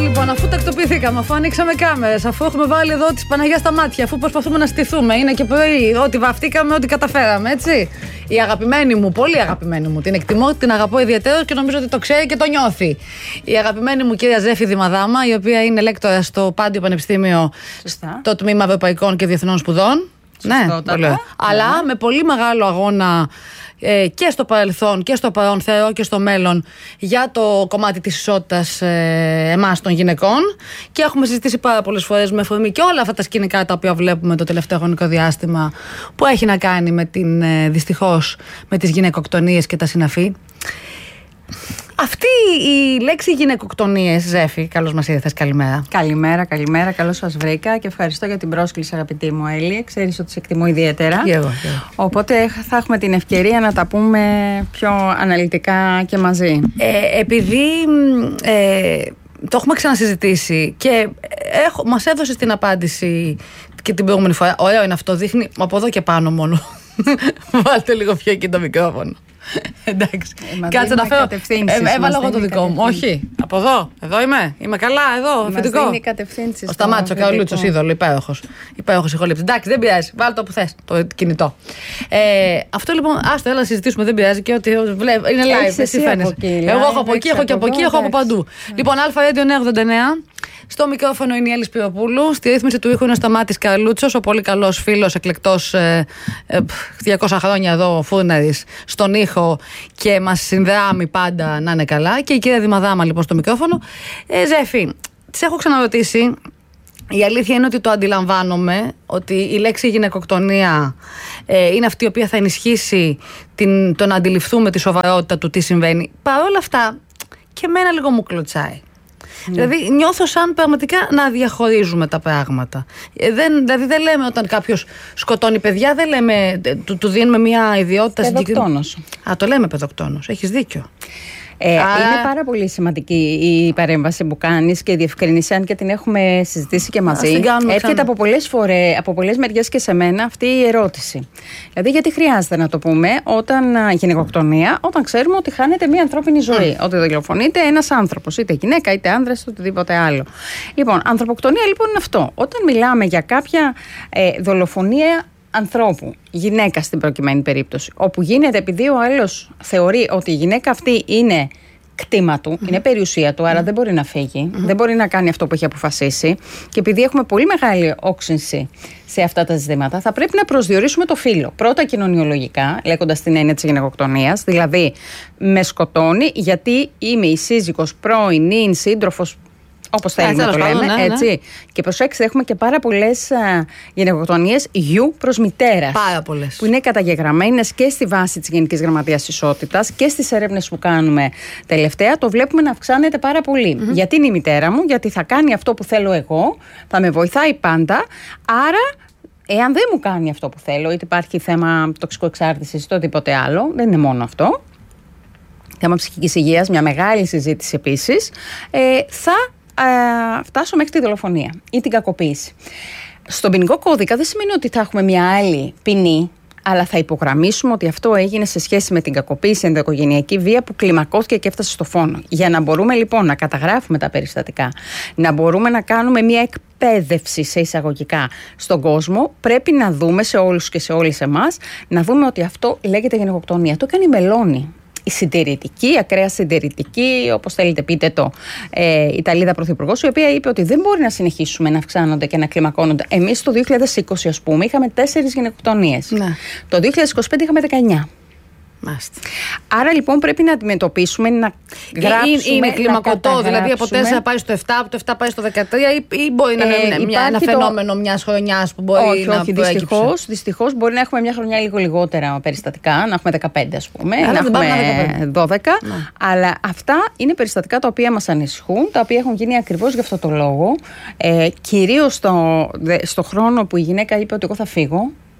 Λοιπόν, αφού τακτοποιηθήκαμε, αφού ανοίξαμε κάμερες, αφού έχουμε βάλει εδώ τις Παναγιά στα μάτια, αφού προσπαθούμε να στηθούμε, είναι και πρωί, ό,τι βαφτήκαμε, ό,τι καταφέραμε, έτσι. Η αγαπημένη μου, πολύ αγαπημένη μου, την εκτιμώ, την αγαπώ ιδιαίτερα και νομίζω ότι το ξέρει και το νιώθει. Η αγαπημένη μου κυρία Ζέφη Δημαδάμα, η οποία είναι λέκτορα στο Πάντιο Πανεπιστήμιο, στο Τμήμα Ευρωπαϊκών και Διεθνών Σπουδών. Ναι, αλλά με πολύ μεγάλο αγώνα και στο παρελθόν και στο παρόν, θεωρώ, και στο μέλλον για το κομμάτι της ισότητας εμάς των γυναικών, και έχουμε συζητήσει πάρα πολλές φορές με αφορμή και όλα αυτά τα σκηνικά τα οποία βλέπουμε το τελευταίο χρονικό διάστημα που έχει να κάνει με δυστυχώς με τις γυναικοκτονίες και τα συναφή. Αυτή η λέξη γυναικοκτονίες, Ζέφη, καλώς μας ήρθες, καλημέρα. Καλημέρα, καλώς σας βρήκα και ευχαριστώ για την πρόσκληση, αγαπητή μου Έλλη. Ξέρεις ότι σε εκτιμώ ιδιαίτερα. Και εγώ. Οπότε θα έχουμε την ευκαιρία να τα πούμε πιο αναλυτικά και μαζί. Επειδή το έχουμε ξανασυζητήσει και μας έδωσες την απάντηση και την προηγούμενη φορά. Ωραίο είναι αυτό, δείχνει από εδώ και πάνω μόνο. Βάλτε λίγο πιο εκεί το μικρόφωνο. Εντάξει. Κάτσε να φέρω. Έβαλα εγώ το δικό μου. Όχι. Από εδώ. Εδώ είμαι. Είμαι καλά. Εδώ. Αφεντικό. Είναι κατευθύνσεις. Ο Σταμάτης, ο Καρολούτσος, είδωλο. Υπέροχος. Υπέροχος ηχολήπτης. Εντάξει, δεν πειράζει. Βάλω το που θες. Το κινητό. Αυτό λοιπόν. Άστο, έλα να συζητήσουμε. Δεν πειράζει και ότι βλέπει. Είναι live. Εσύ φαίνεσαι. Εγώ έχω από εκεί, έχω και από εκεί, έχω από παντού. Λοιπόν, Αλφα Radio 989. Στο μικρόφωνο είναι η Έλλη Σπυροπούλου. Στη ρύθμιση του ήχου είναι ο Σταμάτης Καρολούτσος, ο πολύ καλός φίλος, εκλεκτός 200 χρόνια εδώ, φούρναρης στον ήχο και μας συνδράμει πάντα να είναι καλά. Και η κυρία Δημαδάμα λοιπόν στο μικρόφωνο. Ζέφη, τις έχω ξαναρωτήσει. Η αλήθεια είναι ότι το αντιλαμβάνομαι, ότι η λέξη γυναικοκτονία είναι αυτή η οποία θα ενισχύσει το να αντιληφθούμε τη σοβαρότητα του τι συμβαίνει. Παρ' όλα αυτά, και εμένα λίγο μου κλωτσάει. Δηλαδή νιώθω σαν πραγματικά να διαχωρίζουμε τα πράγματα. Δηλαδή δεν λέμε όταν κάποιος σκοτώνει παιδιά, δεν λέμε, του δίνουμε μια ιδιότητα συγκεκριμένη. Το λέμε παιδοκτόνος, έχεις δίκιο. Είναι πάρα πολύ σημαντική η παρέμβαση που κάνεις και η διευκρίνηση, αν και την έχουμε συζητήσει και μαζί. Έρχεται από πολλές μεριές και σε μένα αυτή η ερώτηση. Δηλαδή, γιατί χρειάζεται να το πούμε όταν γυναικοκτονία, όταν ξέρουμε ότι χάνεται μια ανθρώπινη ζωή. Ότι δολοφονείται ένας άνθρωπος, είτε γυναίκα είτε άνδρας, είτε οτιδήποτε άλλο. Λοιπόν, ανθρωποκτονία λοιπόν είναι αυτό. Όταν μιλάμε για κάποια δολοφονία ανθρώπου, γυναίκα στην προκειμένη περίπτωση, όπου γίνεται επειδή ο άλλος θεωρεί ότι η γυναίκα αυτή είναι κτήμα του, είναι περιουσία του, άρα δεν μπορεί να φύγει, δεν μπορεί να κάνει αυτό που έχει αποφασίσει, και επειδή έχουμε πολύ μεγάλη όξυνση σε αυτά τα ζητήματα, θα πρέπει να προσδιορίσουμε το φύλο. Πρώτα κοινωνιολογικά, λέγοντας την έννοια της γυναικοκτονίας, δηλαδή με σκοτώνει γιατί είμαι η σύζυγος, πρώην, νυν, σύντροφος, όπως θέλουμε να το λέμε, έτσι. Ναι. Και προσέξτε, έχουμε και πάρα πολλές γυναικοκτονίες γιου προς μητέρας. Πάρα πολλές. Που είναι καταγεγραμμένες και στη βάση της Γενικής Γραμματείας Ισότητας και στις έρευνες που κάνουμε τελευταία. Το βλέπουμε να αυξάνεται πάρα πολύ. Γιατί είναι η μητέρα μου, γιατί θα κάνει αυτό που θέλω εγώ, θα με βοηθάει πάντα. Άρα, εάν δεν μου κάνει αυτό που θέλω, είτε υπάρχει θέμα τοξικού εξάρτησης ή οτιδήποτε άλλο, δεν είναι μόνο αυτό. Θέμα ψυχικής υγείας, μια μεγάλη συζήτηση επίσης, θα φτάσω μέχρι τη δολοφονία ή την κακοποίηση. Στον ποινικό κώδικα δεν σημαίνει ότι θα έχουμε μια άλλη ποινή, αλλά θα υπογραμμίσουμε ότι αυτό έγινε σε σχέση με την κακοποίηση, ενδοοικογενειακή βία που κλιμακώθηκε και έφτασε στο φόνο. Για να μπορούμε λοιπόν να καταγράφουμε τα περιστατικά, να μπορούμε να κάνουμε μια εκπαίδευση σε εισαγωγικά στον κόσμο, πρέπει να δούμε σε όλους και σε όλες εμάς, να δούμε ότι αυτό λέγεται γυναικοκτονία. Το έκανε η Μελώνη. Η συντηρητική, ακραία συντηρητική, όπως θέλετε πείτε το, Ιταλίδα πρωθυπουργός, η οποία είπε ότι δεν μπορεί να συνεχίσουμε να αυξάνονται και να κλιμακώνονται. Εμείς το 2020, ας πούμε, είχαμε 4 γυναικοκτονίες. Ναι. Το 2025 είχαμε 19. Μάλιστα. Άρα λοιπόν πρέπει να αντιμετωπίσουμε, να γράψουμε. Είναι κλιμακωτό, δηλαδή από 4 πάει στο 7, από το 7 πάει στο 13, ή μπορεί να είναι ένα φαινόμενο μιας χρονιάς που μπορεί να προέκυψε. Δυστυχώς μπορεί να έχουμε μια χρονιά λίγο λιγότερα περιστατικά, να έχουμε 15 ας πούμε, να έχουμε 12. Αλλά αυτά είναι περιστατικά τα οποία μας ανησυχούν, τα οποία έχουν γίνει ακριβώς γι' αυτό το λόγο. Κυρίως στο χρόνο που η γυναίκα είπε ότι εγώ θα φύγω.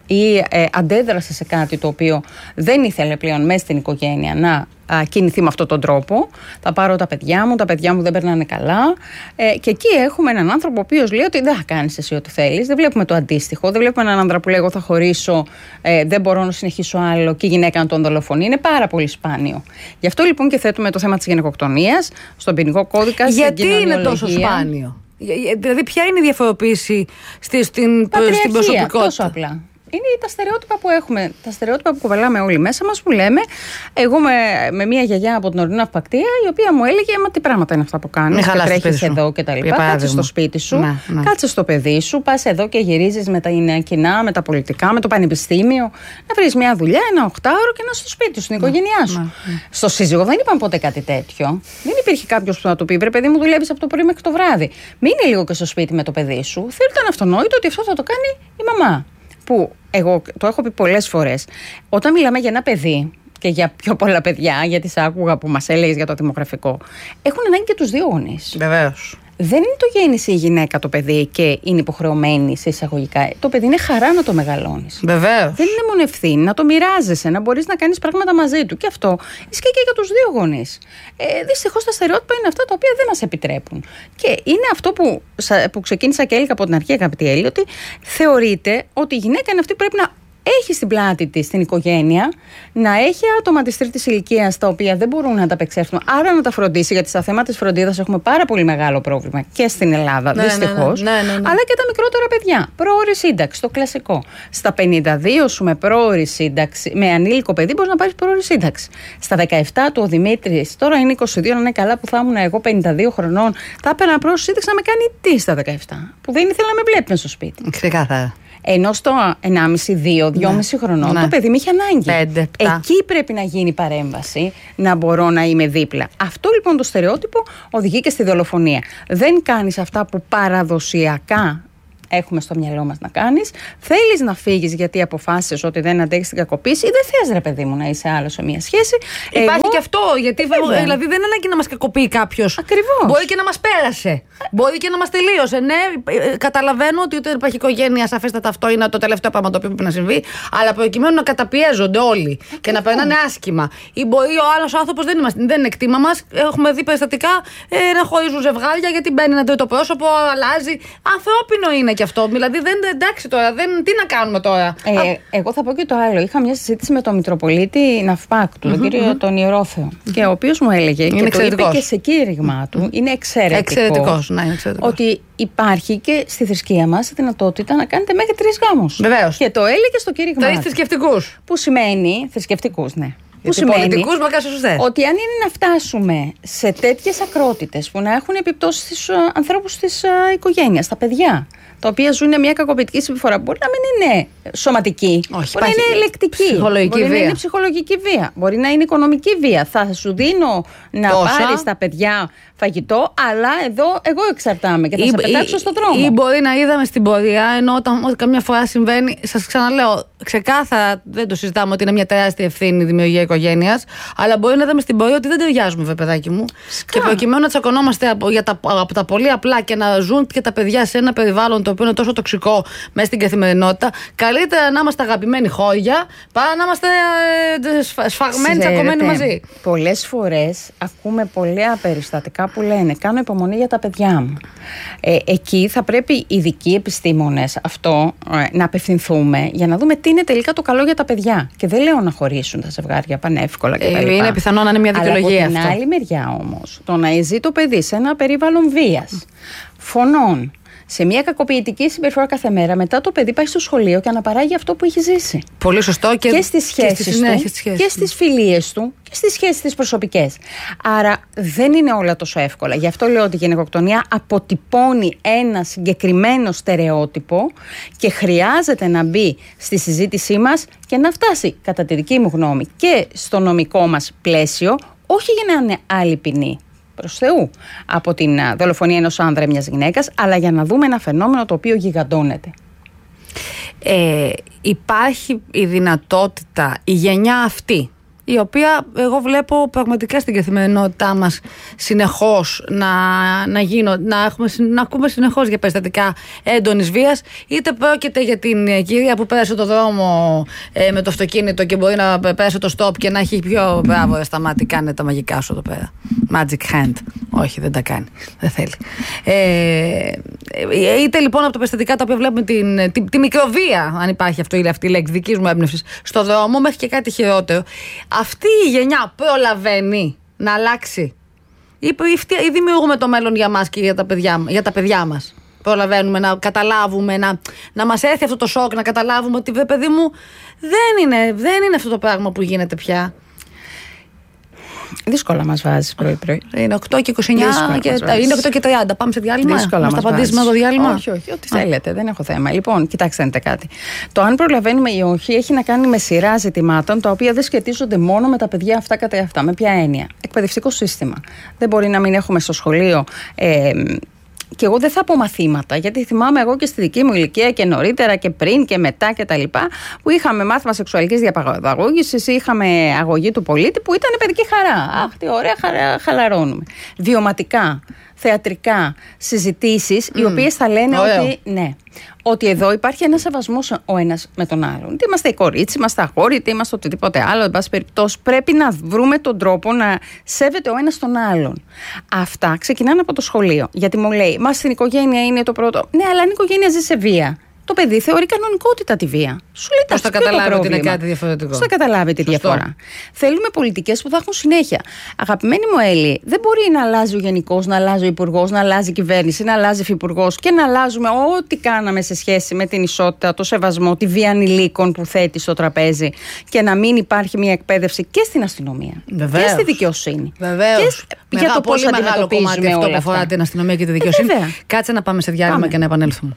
ή αντέδρασε σε κάτι το οποίο δεν ήθελε πλέον μέσα στην οικογένεια να κινηθεί με αυτόν τον τρόπο. Θα πάρω τα παιδιά μου δεν περνάνε καλά. Και εκεί έχουμε έναν άνθρωπο ο οποίος λέει ότι δεν θα κάνεις εσύ ό,τι θέλεις. Δεν βλέπουμε το αντίστοιχο. Δεν βλέπουμε έναν άντρα που λέει: εγώ θα χωρίσω, δεν μπορώ να συνεχίσω άλλο, και η γυναίκα να τον δολοφονεί. Είναι πάρα πολύ σπάνιο. Γι' αυτό λοιπόν και θέτουμε το θέμα της γυναικοκτονίας στον ποινικό κώδικα. Γιατί είναι τόσο σπάνιο? Δηλαδή, ποια είναι η διαφοροποίηση στην προσωπικότητα? Τόσο απλά. Είναι τα στερεότυπα που έχουμε, τα στερεότυπα που κουβαλάμε όλοι μέσα μας, που λέμε. Εγώ με μια γιαγιά από την ορεινή ναυπακτία, η οποία μου έλεγε: μα τι πράγματα είναι αυτά που κάνεις, και τρέχεις εδώ και τα λοιπά. Κάτσε στο σπίτι σου, κάτσε στο παιδί σου, πας εδώ και γυρίζεις με τα κοινά, με τα πολιτικά, με το πανεπιστήμιο, να βρεις μια δουλειά, ένα 8ωρο και να είσαι στο σπίτι σου, στην οικογένειά σου. Στο σύζυγο δεν είπαν ποτέ κάτι τέτοιο. Δεν υπήρχε κάποιος που να του πει: βρε παιδί μου, δουλεύεις από το πρωί μέχρι το βράδυ. Μείνε λίγο και στο σπίτι με το παιδί σου. Ήταν αυτονόητο ότι αυτό θα το κάνει η μαμά. Που εγώ το έχω πει πολλές φορές, όταν μιλάμε για ένα παιδί και για πιο πολλά παιδιά, γιατί σ' άκουγα που μας έλεγες για το δημογραφικό, έχουν ανάγκη και τους δύο γονείς. Βεβαίως. Δεν είναι το γέννησε η γυναίκα το παιδί και είναι υποχρεωμένη σε εισαγωγικά. Το παιδί είναι χαρά να το μεγαλώνεις. Βεβαίως. Δεν είναι μόνο ευθύνη, να το μοιράζεσαι, να μπορείς να κάνεις πράγματα μαζί του. Και αυτό ισχύει και για τους δύο γονείς. Δυστυχώς τα στερεότυπα είναι αυτά τα οποία δεν μας επιτρέπουν. Και είναι αυτό που ξεκίνησα και έλεγα από την αρχή, αγαπητή Έλλη, ότι θεωρείται ότι η γυναίκα είναι αυτή που πρέπει να έχει στην πλάτη της την οικογένεια, να έχει άτομα της τρίτης ηλικίας τα οποία δεν μπορούν να τα απεξέλθουν, άρα να τα φροντίσει, γιατί στα θέματα της φροντίδας έχουμε πάρα πολύ μεγάλο πρόβλημα και στην Ελλάδα, δυστυχώς, αλλά και τα μικρότερα παιδιά. Πρόωρη σύνταξη, το κλασικό. Στα 52 σου με πρόωρη σύνταξη, με ανήλικο παιδί, μπορείς να πάρεις πρόωρη σύνταξη. Στα 17 του ο Δημήτρης, τώρα είναι 22, να είναι καλά που θα ήμουν εγώ 52 χρονών, θα έπαιρνα πρόωρη σύνταξη να με κάνει τι στα 17, που δεν ήθελα να με βλέπει στο σπίτι. Ξεκάθαρα. Ενώ στο 1,5-2,5 χρονών το παιδί μου είχε ανάγκη. 5-7. Εκεί πρέπει να γίνει παρέμβαση, να μπορώ να είμαι δίπλα. Αυτό λοιπόν το στερεότυπο οδηγεί και στη δολοφονία. Δεν κάνεις αυτά που παραδοσιακά έχουμε στο μυαλό μας να κάνεις. Θέλεις να φύγεις γιατί αποφάσισες ότι δεν αντέχεις την κακοποίηση, ή δεν θες, ρε παιδί μου, να είσαι άλλο σε μια σχέση. Υπάρχει και αυτό. Γιατί δηλαδή δεν είναι ανάγκη να μας κακοποιεί κάποιος. Ακριβώς. Μπορεί και να μας πέρασε. Μπορεί και να μας τελείωσε. Ναι, καταλαβαίνω ότι όταν υπάρχει οικογένεια, σαφέστατα αυτό είναι το τελευταίο πράγμα το οποίο πρέπει να συμβεί. Αλλά προκειμένου να καταπιέζονται όλοι και να περνάνε άσχημα. Ή μπορεί ο άλλος άνθρωπος δεν είναι εκτίμα μας. Έχουμε δει περιστατικά να χωρίζουν ζευγάρια γιατί μπαίνει ένα τρίτο πρόσωπο, αλλάζει. Ανθρώπινο είναι και αυτό. Δηλαδή δεν εντάξει τώρα, τι να κάνουμε τώρα. Εγώ θα πω και το άλλο. Είχα μια συζήτηση με τον Μητροπολίτη Ναυπάκτου, τον κύριο τον Ιερόθεο, και ο οποίος μου έλεγε, και το είπε και σε κήρυγμά του, είναι εξαιρετικός, ότι υπάρχει και στη θρησκεία μας η δυνατότητα να κάνετε μέχρι 3 γάμους. Βεβαίως. Και το έλεγε στο κήρυγμά του. 3 θρησκευτικούς. Που σημαίνει, θρησκευτικούς, ναι. Που σημαίνει ότι αν είναι να φτάσουμε σε τέτοιες ακρότητες που να έχουν επιπτώσεις στους ανθρώπους της οικογένειας, στα παιδιά, τα οποία ζουν μια κακοποιητική συμπεριφορά, μπορεί να μην είναι σωματική, όχι, μπορεί να είναι ελεκτική, μπορεί να είναι ψυχολογική βία, μπορεί να είναι οικονομική βία. Θα σου δίνω να πάρεις τα παιδιά φαγητό, αλλά εδώ εγώ εξαρτάμαι και θα σε πετάξω στον δρόμο. Ή μπορεί να είδαμε στην πορεία, ενώ όταν καμιά φορά συμβαίνει, σας ξαναλέω, ξεκάθαρα δεν το συζητάμε ότι είναι μια τεράστια ευθύνη η δημιουργία οικογένειας, αλλά μπορεί να είδαμε στην πορεία ότι δεν ταιριάζουμε, βέβαια, παιδάκι μου. Και προκειμένου να τσακωνόμαστε από τα πολύ απλά και να ζουν και τα παιδιά σε ένα περιβάλλον το οποίο είναι τόσο τοξικό μέσα στην καθημερινότητα, καλύτερα να είμαστε αγαπημένοι χώρια παρά να είμαστε σφαγμένοι, τσακωμένοι μαζί. Πολλές φορές ακούμε πολλά περιστατικά που λένε: κάνω υπομονή για τα παιδιά μου. Εκεί θα πρέπει οι ειδικοί επιστήμονες να απευθυνθούμε για να δούμε τι είναι τελικά το καλό για τα παιδιά. Και δεν λέω να χωρίσουν τα ζευγάρια πανεύκολα κτλ. Είναι πιθανό να είναι μια δικαιολογία αυτό. Από την άλλη μεριά όμως, το να ζει το παιδί σε ένα περιβάλλον βίας, φωνών, σε μια κακοποιητική συμπεριφορά κάθε μέρα, μετά το παιδί πάει στο σχολείο και αναπαράγει αυτό που έχει ζήσει. Πολύ σωστό. Και στις σχέσεις του, και στις φιλίες του, και στις σχέσεις τις προσωπικές. Άρα δεν είναι όλα τόσο εύκολα. Γι' αυτό λέω ότι η γυναικοκτονία αποτυπώνει ένα συγκεκριμένο στερεότυπο και χρειάζεται να μπει στη συζήτησή μας και να φτάσει, κατά τη δική μου γνώμη, και στο νομικό μας πλαίσιο, όχι για να είναι άλλη ποινή προς Θεού από την δολοφονία ενός άνδρα ή μιας γυναίκας, αλλά για να δούμε ένα φαινόμενο το οποίο γιγαντώνεται. Υπάρχει η δυνατότητα η γενιά αυτή, η οποία εγώ βλέπω πραγματικά στην καθημερινότητά μας συνεχώς να ακούμε συνεχώς για περιστατικά έντονης βίας, είτε πρόκειται για την κυρία που πέρασε το δρόμο με το αυτοκίνητο και μπορεί να πέρασε το stop και να έχει πιο μπράβο, σταμάτη, κάνε τα μαγικά σου εδώ πέρα. Magic hand. Όχι, δεν τα κάνει. Δεν θέλει. Είτε λοιπόν από τα περιστατικά τα οποία βλέπουμε τη μικροβία, αν υπάρχει αυτή η λέξη δική μου έμπνευση, στο δρόμο, μέχρι και κάτι χειρότερο. Αυτή η γενιά προλαβαίνει να αλλάξει, ή δημιουργούμε το μέλλον για μας και για τα παιδιά μας? Προλαβαίνουμε να καταλάβουμε, να μας έρθει αυτό το σοκ, να καταλάβουμε ότι παιδί μου δεν είναι αυτό το πράγμα που γίνεται πια? Δύσκολα μας βάζεις πρωί-πρωί. Είναι 8 και 29 είναι 8 και 30. Πάμε σε διάλειμμα. Δύσκολα μας τα απαντήσουμε το διάλειμμα. Όχι, ό,τι θέλετε, δεν έχω θέμα. Λοιπόν, κοιτάξτε κάτι. Το αν προλαβαίνουμε ή όχι έχει να κάνει με σειρά ζητημάτων τα οποία δεν σχετίζονται μόνο με τα παιδιά αυτά κατά αυτά. Με ποια έννοια? Εκπαιδευτικό σύστημα. Δεν μπορεί να μην έχουμε στο σχολείο. Και εγώ δεν θα πω μαθήματα, γιατί θυμάμαι εγώ και στη δική μου ηλικία και νωρίτερα και πριν και μετά και τα λοιπά, που είχαμε μάθημα σεξουαλικής διαπαιδαγώγησης, είχαμε αγωγή του πολίτη, που ήταν παιδική χαρά. Αχ, τι ωραία, χαλαρώνουμε. Βιωματικά, θεατρικά συζητήσεις, οι οποίες θα λένε ότι ναι, ότι εδώ υπάρχει ένας σεβασμός ο ένας με τον άλλον. Είτε είμαστε οι κορίτσι, είμαστε αγόρι, είτε είμαστε οτιδήποτε άλλο, εν πάση περιπτώσει, πρέπει να βρούμε τον τρόπο να σέβεται ο ένας τον άλλον. Αυτά ξεκινάνε από το σχολείο. Γιατί μου λέει, μα στην οικογένεια είναι το πρώτο. Ναι, αλλά αν η οικογένεια ζει σε βία, το παιδί θεωρεί κανονικότητα τη βία. Σου λέει πώς θα καταλάβει ότι είναι κάτι διαφορετικό? Πώς θα καταλάβει τη διαφορά? Θέλουμε πολιτικές που θα έχουν συνέχεια. Αγαπημένη μου Έλλη, δεν μπορεί να αλλάζει ο γενικός, να αλλάζει ο υπουργός, να αλλάζει η κυβέρνηση, να αλλάζει υφυπουργός και να αλλάζουμε ό,τι κάναμε σε σχέση με την ισότητα, το σεβασμό, τη βία ανηλίκων που θέτει στο τραπέζι και να μην υπάρχει μια εκπαίδευση και στην αστυνομία. Βεβαίως. Και στη δικαιοσύνη. Βεβαίως. Για το πώς αντιμετωπίζουμε αυτό που αφορά την αστυνομία και τη δικαιοσύνη. Κάτσε να πάμε σε διάλειμμα και να επανέλθουμε.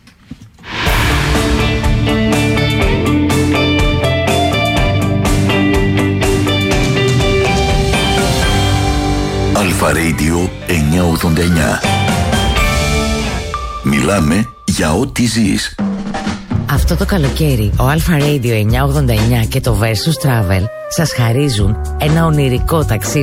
Αλφα Radio 989. Μιλάμε για ό,τι ζεις. Αυτό το καλοκαίρι ο Αλφα Radio 989 και το Versus Travel σας χαρίζουν ένα ονειρικό ταξίδι